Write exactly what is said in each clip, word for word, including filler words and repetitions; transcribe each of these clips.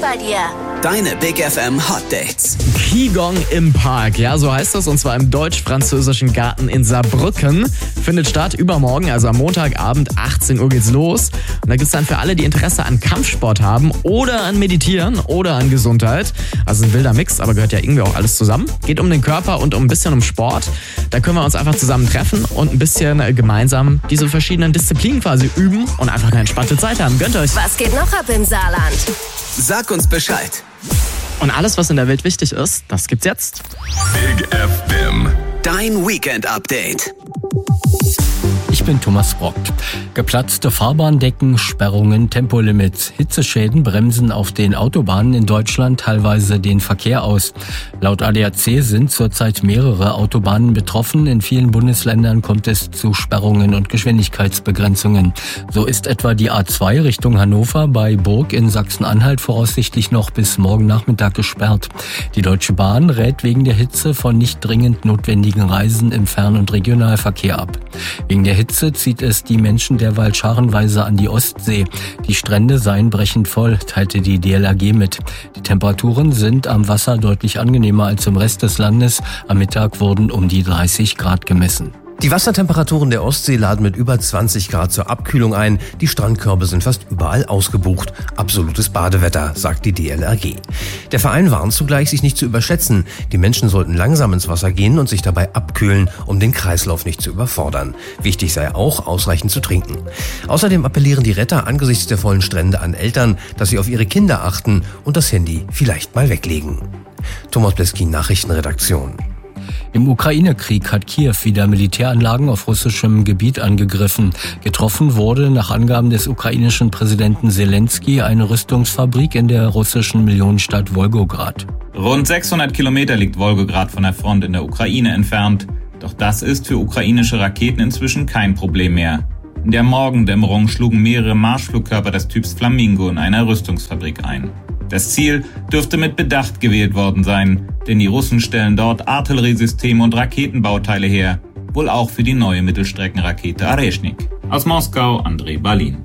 bei dir. Deine Big F M Hot Dates. Qigong im Park, ja, so heißt das, und zwar im deutsch-französischen Garten in Saarbrücken. Findet statt übermorgen, also am Montagabend, achtzehn Uhr geht's los. Und da gibt's dann für alle, die Interesse an Kampfsport haben oder an Meditieren oder an Gesundheit. Also ein wilder Mix, aber gehört ja irgendwie auch alles zusammen. Geht um den Körper und um ein bisschen um Sport. Da können wir uns einfach zusammen treffen und ein bisschen gemeinsam diese verschiedenen Disziplinen quasi üben und einfach eine entspannte Zeit haben. Gönnt euch! Was geht noch ab im Saarland? Sag uns Bescheid. Und alles, was in der Welt wichtig ist, das gibt's jetzt. Big F M. Dein Weekend-Update. Ich bin Thomas Brockt. Geplatzte Fahrbahndecken, Sperrungen, Tempolimits, Hitzeschäden bremsen auf den Autobahnen in Deutschland teilweise den Verkehr aus. Laut A D A C sind zurzeit mehrere Autobahnen betroffen. In vielen Bundesländern kommt es zu Sperrungen und Geschwindigkeitsbegrenzungen. So ist etwa die A zwei Richtung Hannover bei Burg in Sachsen-Anhalt voraussichtlich noch bis morgen Nachmittag gesperrt. Die Deutsche Bahn rät wegen der Hitze von nicht dringend notwendigen Reisen im Fern- und Regionalverkehr ab. Wegen der Hitze zieht es die Menschen derweil scharenweise an die Ostsee. Die Strände seien brechend voll, teilte die D L R G mit. Die Temperaturen sind am Wasser deutlich angenehmer als im Rest des Landes. Am Mittag wurden um die dreißig Grad gemessen. Die Wassertemperaturen der Ostsee laden mit über zwanzig Grad zur Abkühlung ein. Die Strandkörbe sind fast überall ausgebucht. Absolutes Badewetter, sagt die D L R G. Der Verein warnt zugleich, sich nicht zu überschätzen. Die Menschen sollten langsam ins Wasser gehen und sich dabei abkühlen, um den Kreislauf nicht zu überfordern. Wichtig sei auch, ausreichend zu trinken. Außerdem appellieren die Retter angesichts der vollen Strände an Eltern, dass sie auf ihre Kinder achten und das Handy vielleicht mal weglegen. Thomas Bleskin, Nachrichtenredaktion. Im Ukraine-Krieg hat Kiew wieder Militäranlagen auf russischem Gebiet angegriffen. Getroffen wurde nach Angaben des ukrainischen Präsidenten Zelensky eine Rüstungsfabrik in der russischen Millionenstadt Wolgograd. Rund sechshundert Kilometer liegt Wolgograd von der Front in der Ukraine entfernt. Doch das ist für ukrainische Raketen inzwischen kein Problem mehr. In der Morgendämmerung schlugen mehrere Marschflugkörper des Typs Flamingo in einer Rüstungsfabrik ein. Das Ziel dürfte mit Bedacht gewählt worden sein, denn die Russen stellen dort Artilleriesysteme und Raketenbauteile her, wohl auch für die neue Mittelstreckenrakete Areshnik. Aus Moskau, Andrei Balin.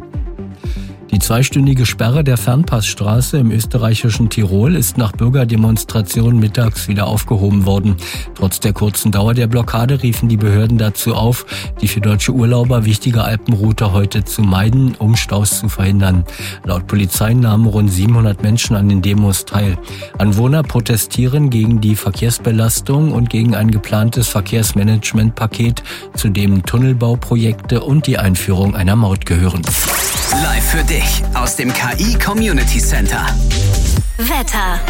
Die zweistündige Sperre der Fernpassstraße im österreichischen Tirol ist nach Bürgerdemonstrationen mittags wieder aufgehoben worden. Trotz der kurzen Dauer der Blockade riefen die Behörden dazu auf, die für deutsche Urlauber wichtige Alpenroute heute zu meiden, um Staus zu verhindern. Laut Polizei nahmen rund siebenhundert Menschen an den Demos teil. Anwohner protestieren gegen die Verkehrsbelastung und gegen ein geplantes Verkehrsmanagementpaket, zu dem Tunnelbauprojekte und die Einführung einer Maut gehören. Live für dich aus dem K I Community Center. Wetter.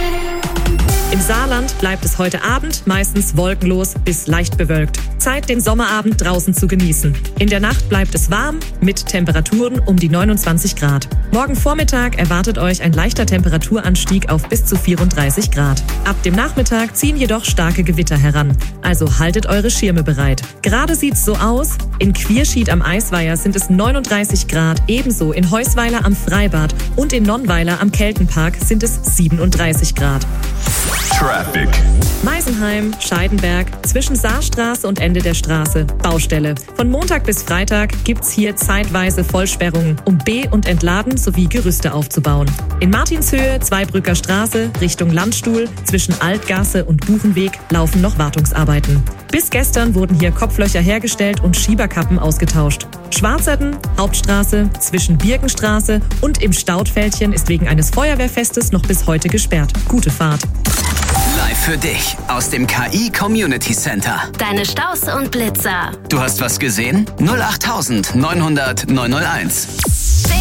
Im Saarland bleibt es heute Abend meistens wolkenlos bis leicht bewölkt. Zeit, den Sommerabend draußen zu genießen. In der Nacht bleibt es warm mit Temperaturen um die neunundzwanzig Grad. Morgen Vormittag erwartet euch ein leichter Temperaturanstieg auf bis zu vierunddreißig Grad. Ab dem Nachmittag ziehen jedoch starke Gewitter heran. Also haltet eure Schirme bereit. Gerade sieht's so aus. In Quierschied am Eisweiher sind es neununddreißig Grad. Ebenso in Heusweiler am Freibad und in Nonnweiler am Keltenpark sind es siebenunddreißig Grad. Traffic. Meisenheim, Scheidenberg, zwischen Saarstraße und Ende der Straße, Baustelle. Von Montag bis Freitag gibt's hier zeitweise Vollsperrungen, um Be- und Entladen sowie Gerüste aufzubauen. In Martinshöhe, Zweibrücker Straße, Richtung Landstuhl, zwischen Altgasse und Buchenweg laufen noch Wartungsarbeiten. Bis gestern wurden hier Kopflöcher hergestellt und Schieberkappen ausgetauscht. Schwarzerden, Hauptstraße, zwischen Birkenstraße und im Staudfältchen ist wegen eines Feuerwehrfestes noch bis heute gesperrt. Gute Fahrt. Live für dich aus dem K I Community Center. Deine Staus und Blitzer. Du hast was gesehen? null acht neunhundert neunhunderteins.